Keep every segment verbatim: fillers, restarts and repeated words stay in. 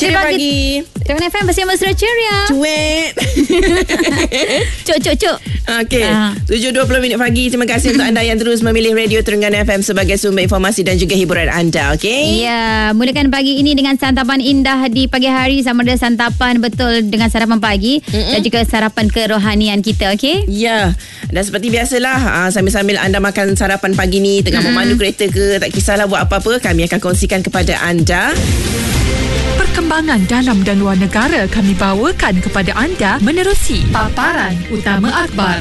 Ceria pagi. Teman F M bersama Surat Ceria. Cuit. Cuk, cuk, cuk. Okey. Uh. tujuh dua puluh minit pagi. Terima kasih untuk anda yang terus memilih Radio Terengganu F M sebagai sumber informasi dan juga hiburan anda. Okey. Ya, mulakan pagi ini dengan santapan indah di pagi hari, sama ada santapan betul dengan sarapan pagi Mm-mm. dan juga sarapan kerohanian kita. Okey. Ya. Dan seperti biasalah, sambil-sambil anda makan sarapan pagi ni, tengah Mm-mm. memandu kereta ke, tak kisahlah buat apa-apa, kami akan kongsikan kepada anda perkembangan dalam dan luar negara kami bawakan kepada anda menerusi paparan utama akhbar.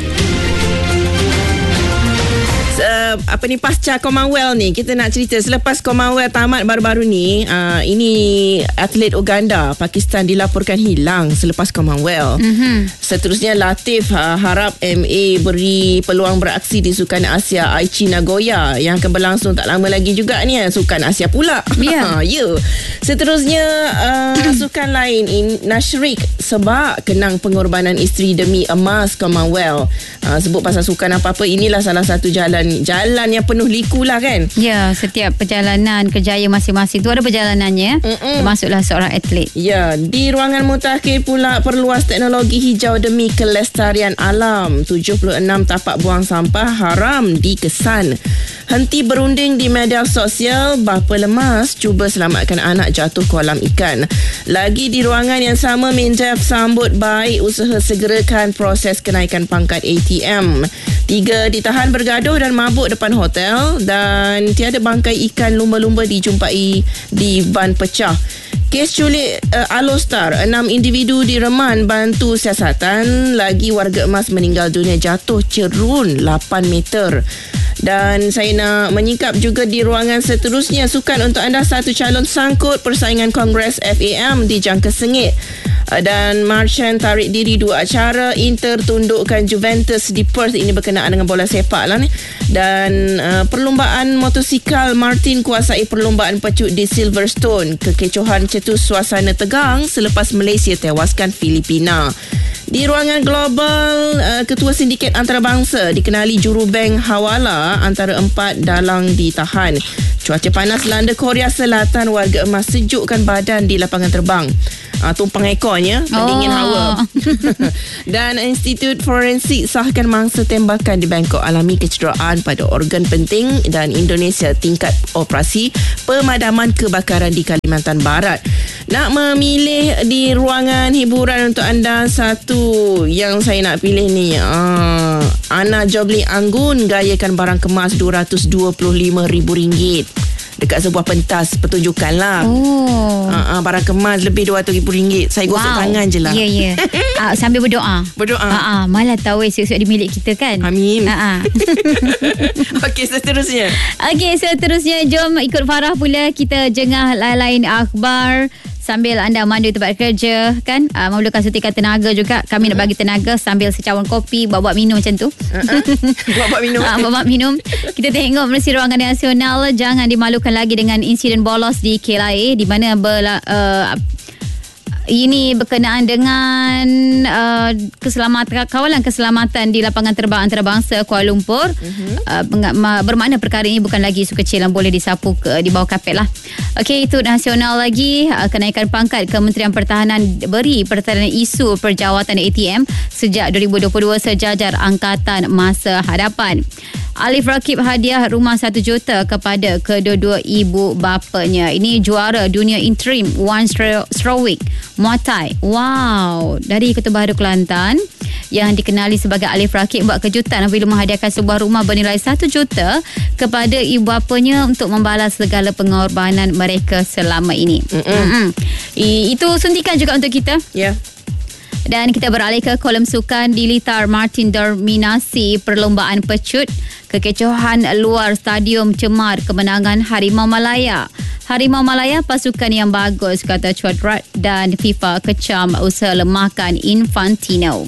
Uh, apa ni pasca Commonwealth ni, kita nak cerita selepas Commonwealth tamat baru-baru ni, uh, ini atlet Uganda Pakistan dilaporkan hilang selepas Commonwealth. Mm-hmm. Seterusnya Latif uh, harap M A beri peluang beraksi di Sukan Asia Aichi Nagoya yang akan berlangsung tak lama lagi juga ni, Sukan Asia pula. Ya. Yeah. yeah. Seterusnya uh, sukan lain, in, Nashrik sebab kenang pengorbanan isteri demi emas Commonwealth. Uh, sebut pasal sukan apa-apa, inilah salah satu jalan Jalan yang penuh liku lah kan. Ya, setiap perjalanan kerjaya masing-masing tu ada perjalanannya. Mm-mm. Termasuklah seorang atlet. Ya, di ruangan mutakhir pula perluas teknologi hijau demi kelestarian alam. tujuh puluh enam tapak buang sampah haram dikesan. Henti berunding di media sosial, bapa lemas cuba selamatkan anak jatuh kolam ikan. Lagi di ruangan yang sama, Mindef sambut baik usaha segerakan proses kenaikan pangkat A T M. Tiga ditahan bergaduh dan mabuk depan hotel, dan tiada bangkai ikan lumba-lumba dijumpai di ban pecah. Kes culik uh, Alostar, enam individu direman bantu siasatan. Lagi warga emas meninggal dunia jatuh cerun lapan meter. Dan saya nak menyingkap juga di ruangan seterusnya, sukan untuk anda, satu calon sangkut persaingan Kongres F A M dijangka sengit. Dan Marchand tarik diri dua acara. Inter tundukkan Juventus di Perth, ini berkenaan dengan bola sepak lah ni. Dan uh, perlumbaan motosikal, Martin kuasai perlumbaan pecut di Silverstone. Kekecohan cetus suasana tegang selepas Malaysia tewaskan Filipina. Di ruangan global, uh, Ketua Sindiket Antarabangsa dikenali jurubank Hawala, antara empat dalang ditahan. Cuaca panas landa Korea Selatan, warga emas sejukkan badan di lapangan terbang. Uh, tumpang ekornya, pendingin oh. hawa. Dan Institut Forensik sahkan mangsa tembakan di Bangkok, alami kecederaan pada organ penting. Dan Indonesia tingkat operasi pemadaman kebakaran di Kalimantan Barat. Nak memilih di ruangan hiburan untuk anda, satu yang saya nak pilih ni, uh, Ana Jobli Anggun gayakan barang kemas dua ratus dua puluh lima ribu ringgit dekat sebuah pentas pertunjukan lah. Oh. Uh, uh, barang kemas lebih dua ratus ribu ringgit. Saya gosok wow. tangan je lah. Ya, yeah, ya. Yeah. uh, sambil berdoa. Berdoa. Uh, uh, malah tahu esok-esok di milik kita kan. Amin. Uh, uh. Okey, seterusnya. Okey, seterusnya jom ikut Farah pula. Kita jengah lain-lain akhbar sambil anda mandu tempat kerja kan, uh, memerlukan suntikan tenaga juga. Kami mm-hmm. nak bagi tenaga sambil secawan kopi, buat-buat minum macam tu. Uh-huh. Buat-buat minum. uh, buat-buat minum. Kita tengok menerusi ruangan nasional, jangan dimalukan lagi dengan insiden bolos di K L I A, di mana berla, uh, ini berkenaan dengan uh, keselamatan, kawalan keselamatan di lapangan terbang antarabangsa Kuala Lumpur. Uh-huh. uh, bermakna perkara ini bukan lagi isu kecil yang boleh disapu ke, di bawah kapet lah. Okey, itu nasional lagi. Uh, kenaikan pangkat Kementerian Pertahanan beri pertanian isu perjawatan A T M sejak dua ribu dua puluh dua sejajar Angkatan Masa Hadapan. Alif Rakib hadiah rumah satu juta kepada kedua-dua ibu bapanya. Ini juara dunia interim One Strawwick Muay Thai. Wow, dari Kota Baru Kelantan yang dikenali sebagai Alif Rakib buat kejutan apabila menghadiahkan sebuah rumah bernilai satu juta kepada ibu bapanya untuk membalas segala pengorbanan mereka selama ini. Mm-mm. I, itu suntikan juga untuk kita. Ya. Yeah. Dan kita beralih ke kolom sukan. Di Litar, Martin dominasi perlombaan pecut. Kekecohan luar stadium cemar kemenangan Harimau Malaya. Harimau Malaya pasukan yang bagus, kata Cuadrat, dan FIFA kecam usaha lemahkan Infantino.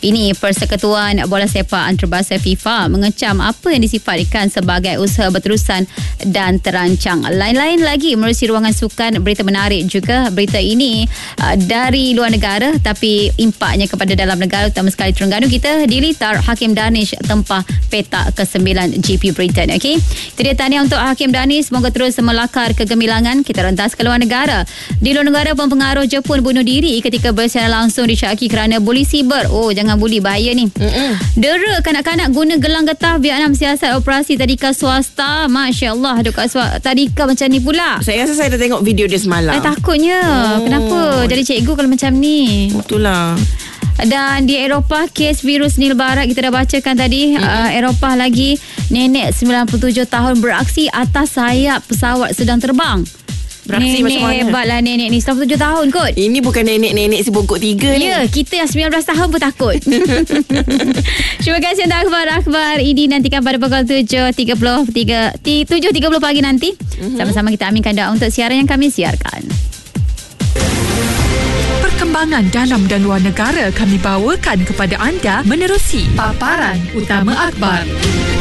Ini Persekutuan Bola Sepak Antarabangsa FIFA mengecam apa yang disifatkan sebagai usaha berterusan dan terancang. Lain-lain lagi menerusi ruangan sukan, berita menarik juga. Berita ini uh, dari luar negara tapi impaknya kepada dalam negara, utama sekali Terengganu kita. Dilitar Hakim Danish tempah petak kesembilan G P Britain. Okey, itu dia tahniah untuk Hakim Danish, semoga terus melakar kegemilangan. Kita rentas ke luar negara. Di luar negara, pempengaruh Jepun bunuh diri ketika bersiaran langsung disyaki kerana buli siber. Oh, jangan buli, bahaya ni. Mm-mm. Dera kanak-kanak guna gelang getah Vietnam siasat operasi tadika swasta. Masya Allah, dekat swasta tadika macam ni pula. Saya rasa saya dah tengok video dia semalam. Saya takutnya. Oh. Kenapa jadi cikgu kalau macam ni? Itulah. Dan di Eropah, kes virus Nil Barat kita dah bacakan tadi. Mm-hmm. uh, Eropah lagi, nenek sembilan puluh tujuh tahun beraksi atas sayap pesawat sedang terbang. Beraksi nenek macam mana? Hebatlah nenek ni, sembilan puluh tujuh tahun kot. Ini bukan nenek-nenek si bongkok tiga ni. Ya, kita yang sembilan belas tahun pun takut. Terima kasih untuk akhbar-akhbar ini. Nantikan pada pukul tujuh tiga puluh pagi nanti. Mm-hmm. Sama-sama kita aminkan doa untuk siaran yang kami siarkan. Perkembangan dalam dan luar negara kami bawakan kepada anda menerusi paparan utama akhbar.